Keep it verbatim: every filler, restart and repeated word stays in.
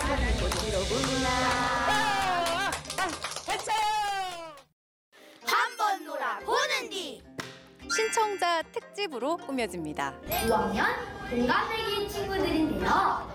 한번 놀아 보는 뒤 신청자 특집으로 꾸며집니다. 오 학년 동갑내기 친구들인데요.